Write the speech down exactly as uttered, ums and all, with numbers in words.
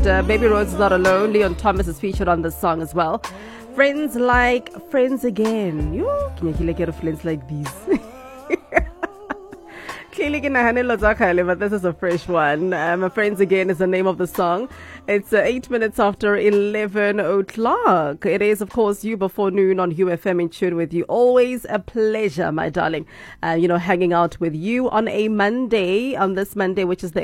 that uh, Baby Rose is not alone. Leon Thomas is featured on this song as well. Friends like Friends Again. Yo, can you get friends like these? Clearly, but this is a fresh one. Um, Friends Again is the name of the song. It's uh, eight minutes after eleven o'clock. It is, of course, You Before Noon on U F M in tune with you. Always a pleasure, my darling. Uh, you know, hanging out with you on a Monday, on this Monday, which is the